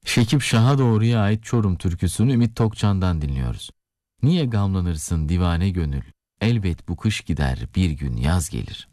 Şekip Şah'a Doğru'ya ait Çorum türküsünü Ümit Tokcan'dan dinliyoruz. Niye gamlanırsın divane gönül? Elbet bu kış gider, bir gün yaz gelir.